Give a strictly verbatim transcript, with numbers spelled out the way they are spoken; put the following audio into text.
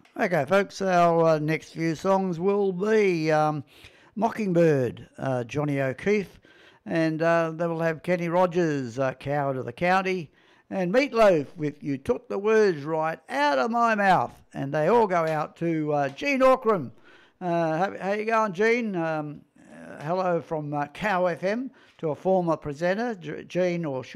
Okay, folks, our uh, next few songs will be um, Mockingbird, uh, Johnny O'Keefe, and uh, they will have Kenny Rogers, uh, Coward of the County, and Meatloaf with You Took the Words Right Out of My Mouth. And they all go out to uh, Gene Orkram. Uh, how, how you going, Gene? Um, uh, hello from uh, Cow F M to a former presenter, Gene, or